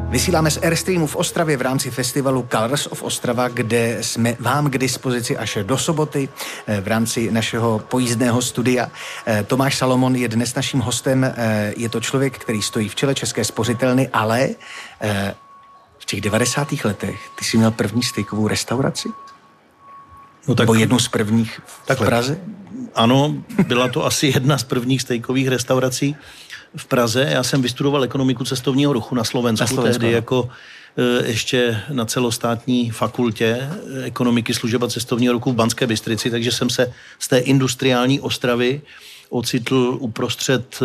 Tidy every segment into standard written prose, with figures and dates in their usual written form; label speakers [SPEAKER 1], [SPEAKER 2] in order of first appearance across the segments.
[SPEAKER 1] Vysíláme z Airstreamu v Ostravě v rámci festivalu Colors of Ostrava, kde jsme vám k dispozici až do soboty v rámci našeho pojízdného studia. Tomáš Salomon je dnes naším hostem. Je to člověk, který stojí v čele České spořitelny, ale v těch 90. letech ty jsi měl první stejkovou restauraci? No tak, nebo jednu z prvních v Praze?
[SPEAKER 2] Ano, byla to asi jedna z prvních stejkových restaurací v Praze. Já jsem vystudoval ekonomiku cestovního ruchu na Slovensku, tehdy jako ještě na celostátní fakultě ekonomiky služeb a cestovního ruchu v Banské Bystrici, takže jsem se z té industriální Ostravy ocitl uprostřed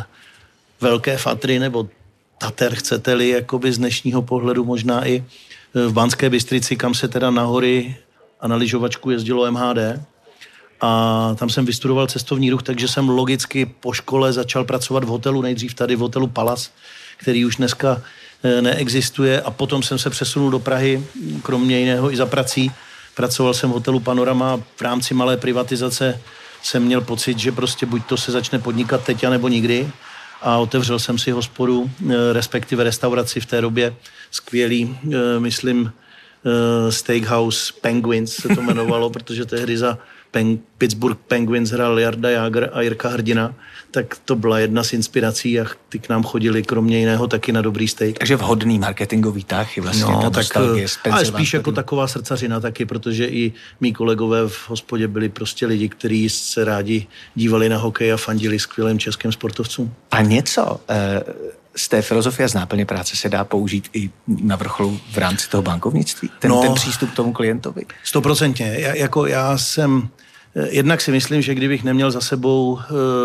[SPEAKER 2] velké fatry, nebo Tater, chcete-li, jakoby z dnešního pohledu možná i v Banské Bystrici, kam se teda na hory a na lyžovačku jezdilo MHD. A tam jsem vystudoval cestovní ruch, takže jsem logicky po škole začal pracovat v hotelu, nejdřív tady v hotelu Palace, který už dneska neexistuje, a potom jsem se přesunul do Prahy, kromě jiného i za prací. Pracoval jsem v hotelu Panorama, v rámci malé privatizace jsem měl pocit, že prostě buď to se začne podnikat teď, anebo nikdy. A otevřel jsem si hospodu, respektive restauraci v té době, skvělý, myslím, Steakhouse Penguins se to jmenovalo, protože tehdy za Pittsburgh Penguins hrál Jarda Jágr a Jirka Hrdina, tak to byla jedna z inspirací a ty k nám chodili kromě jiného taky na dobrý steak.
[SPEAKER 1] Takže vhodný marketingový tah je vlastně ta nostalgie z
[SPEAKER 2] ale spíš jako taková srdcařina taky, protože i mý kolegové v hospodě byli prostě lidi, kteří se rádi dívali na hokej a fandili skvělým českým sportovcům.
[SPEAKER 1] A něco z té filozofie z náplně práce se dá použít i na vrcholu v rámci toho bankovnictví? Ten přístup k tomu klientovi?
[SPEAKER 2] 100%. Já jsem, jednak si myslím, že kdybych neměl za sebou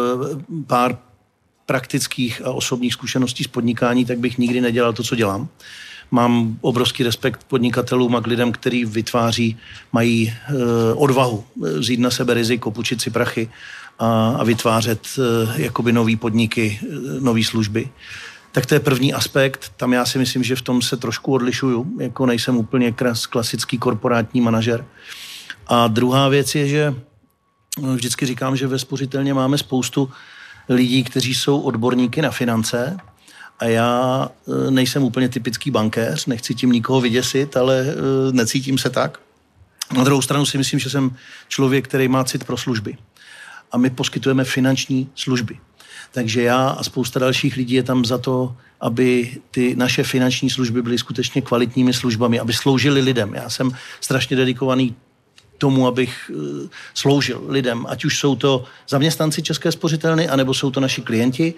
[SPEAKER 2] pár praktických a osobních zkušeností z podnikání, tak bych nikdy nedělal to, co dělám. Mám obrovský respekt k podnikatelům a k lidem, který vytváří, mají odvahu vzít na sebe riziko, půjčit si prachy a vytvářet jakoby nový podniky, nový služby. Tak to je první aspekt, tam já si myslím, že v tom se trošku odlišuju, jako nejsem úplně klasický korporátní manažer. A druhá věc je, že vždycky říkám, že ve spořitelně máme spoustu lidí, kteří jsou odborníky na finance, a já nejsem úplně typický bankéř, nechci tím nikoho vyděsit, ale necítím se tak. Na druhou stranu si myslím, že jsem člověk, který má cit pro služby. A my poskytujeme finanční služby. Takže já a spousta dalších lidí je tam za to, aby ty naše finanční služby byly skutečně kvalitními službami, aby sloužily lidem. Já jsem strašně dedikovaný tomu, abych sloužil lidem, ať už jsou to zaměstnanci České spořitelny, anebo jsou to naši klienti,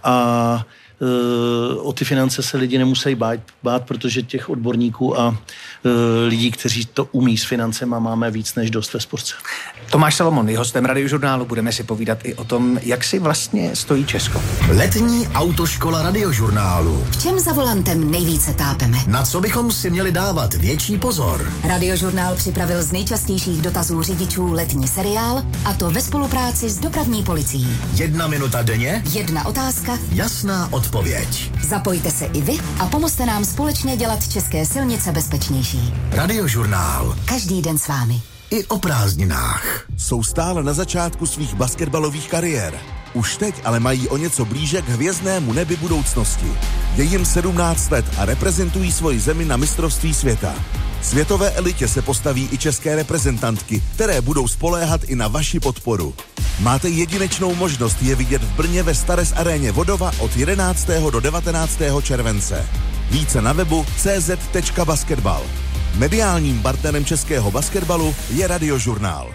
[SPEAKER 2] a o ty finance se lidi nemusí bát, protože těch odborníků a lidí, kteří to umí s financema, máme víc než dost ve sportce.
[SPEAKER 1] Tomáš Salomon je hostem Radiožurnálu, budeme si povídat i o tom, jak si vlastně stojí Česko.
[SPEAKER 3] Letní autoškola Radiožurnálu.
[SPEAKER 4] V čem za volantem nejvíce tápeme?
[SPEAKER 3] Na co bychom si měli dávat větší pozor?
[SPEAKER 4] Radiožurnál připravil z nejčastějších dotazů řidičů letní seriál, a to ve spolupráci s dopravní policií.
[SPEAKER 3] 1 minuta denně,
[SPEAKER 4] 1 otázka,
[SPEAKER 3] jasná odpověď.
[SPEAKER 4] Zapojte se i vy a pomozte nám společně dělat české silnice bezpečnější.
[SPEAKER 3] Radiožurnál.
[SPEAKER 4] Každý den s vámi.
[SPEAKER 3] I o prázdninách.
[SPEAKER 5] Jsou stále na začátku svých basketbalových kariér. Už teď ale mají o něco blíže k hvězdnému nebi budoucnosti. Je jim 17 let a reprezentují svoji zemi na mistrovství světa. Světové elitě se postaví i české reprezentantky, které budou spoléhat i na vaši podporu. Máte jedinečnou možnost je vidět v Brně ve Stares aréně Vodova od 11. do 19. července. Více na webu cz.basketbal. Mediálním partnerem českého basketbalu je Radiožurnál.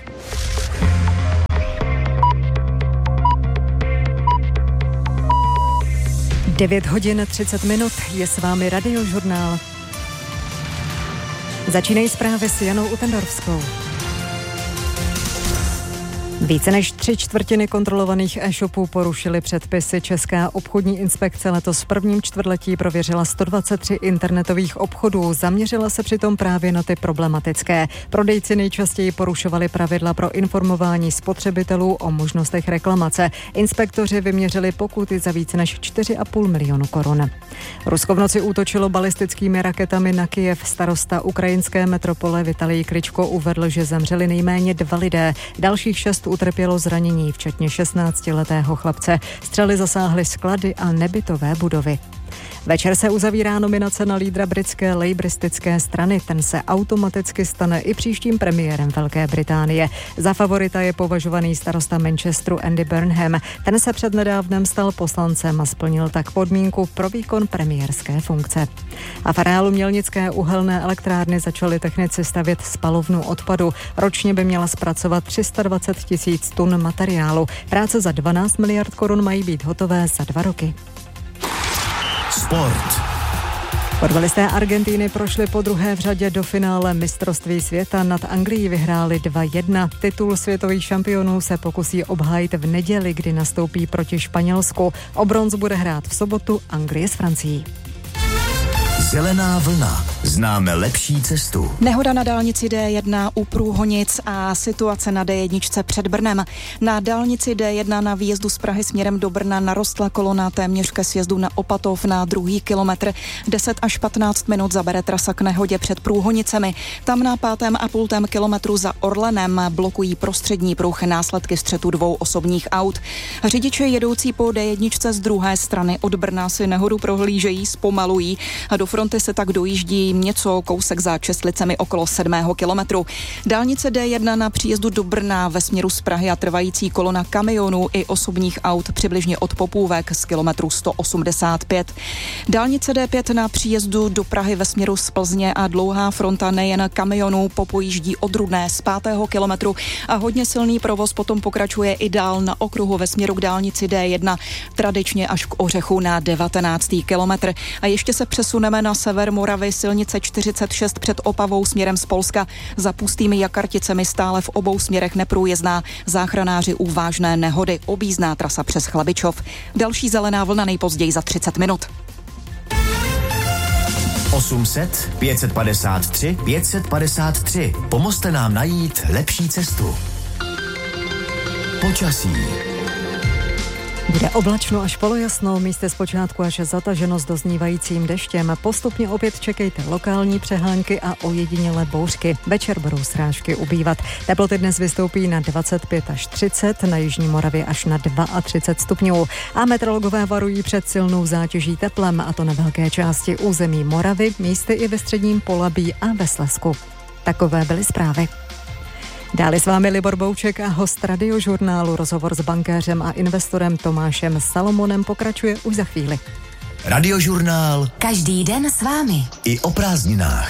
[SPEAKER 6] Devět hodin 30 minut, je s vámi Radiožurnál. Začínají zprávy s Janou Upendorfskou. Více než 3/4 kontrolovaných e-shopů porušily předpisy. Česká obchodní inspekce letos v prvním čtvrtletí prověřila 123 internetových obchodů. Zaměřila se přitom právě na ty problematické. Prodejci nejčastěji porušovali pravidla pro informování spotřebitelů o možnostech reklamace. Inspektoři vyměřili pokuty za více než 4,5 milionu korun. Rusko v noci útočilo balistickými raketami na Kyjev. Starosta ukrajinské metropole Vitalij Kličko uvedl, že zemřeli nejméně 2 lidé. Dalších 6 utrpělo zranění, včetně 16letého chlapce. Střely zasáhly sklady a nebytové budovy. Večer se uzavírá nominace na lídra britské lejbristické strany. Ten se automaticky stane i příštím premiérem Velké Británie. Za favorita je považovaný starosta Manchesteru Andy Burnham. Ten se přednedávnem stal poslancem a splnil tak podmínku pro výkon premiérské funkce. A v areálu Mělnické uhelné elektrárny začali technici stavět spalovnu odpadu. Ročně by měla zpracovat 320 000 tun materiálu. Práce za 12 miliard korun mají být hotové za 2 roky.
[SPEAKER 3] Sport.
[SPEAKER 6] Fotbalisté Argentíny prošli po druhé v řadě do finále mistrovství světa. Nad Anglií vyhráli 2-1. Titul světových šampionů se pokusí obhájit v neděli, kdy nastoupí proti Španělsku. O bronz bude hrát v sobotu Anglie s Francií.
[SPEAKER 3] Zelená vlna. Známe lepší cestu.
[SPEAKER 7] Nehoda na dálnici D1 u Průhonic a situace na D1 před Brnem. Na dálnici D1 na výjezdu z Prahy směrem do Brna narostla kolona téměř ke sjezdu na Opatov na 2. kilometr. 10 až 15 minut zabere trasa k nehodě před Průhonicemi. Tam na 5,5 kilometru za Orlenem blokují prostřední pruh následky střetu 2 osobních aut. Řidiči jedoucí po D1 z druhé strany od Brna si nehodu prohlížejí, zpomalují a do fronty se tak dojíždí něco kousek za Česlicemi okolo 7. kilometru. Dálnice D1 na příjezdu do Brna ve směru z Prahy a trvající kolona kamionů i osobních aut přibližně od Popůvek z kilometru 185. Dálnice D5 na příjezdu do Prahy ve směru z Plzně a dlouhá fronta nejen kamionů popojíždí od Rudné z 5. kilometru a hodně silný provoz potom pokračuje i dál na okruhu ve směru k dálnici D1, tradičně až k Ořechu na 19. kilometr. A ještě se přesuneme na sever Moravy, silnice 46 před Opavou směrem z Polska. Za Pustými Jakarticemi stále v obou směrech neprůjezdná. Záchranáři u vážné nehody, objízdná trasa přes Chlabičov. Další zelená vlna nejpozději za 30 minut.
[SPEAKER 3] 800 553 553. Pomozte nám najít lepší cestu. Počasí.
[SPEAKER 6] Bude oblačno až polojasno, místy zpočátku až zataženo s doznívajícím deštěm. Postupně opět čekejte lokální přehánky a ojedinělé bouřky. Večer budou srážky ubývat. Teploty dnes vystoupí na 25 až 30, na jižní Moravě až na 32 stupňů. A meteorologové varují před silnou zátěží teplem, a to na velké části území Moravy, místy i ve středním Polabí a ve Slezsku. Takové byly zprávy. Dále s vámi Libor Bouček a host Radiožurnálu. Rozhovor s bankéřem a investorem Tomášem Salomonem pokračuje už za chvíli.
[SPEAKER 3] Radiožurnál.
[SPEAKER 4] Každý den s vámi.
[SPEAKER 3] I o prázdninách.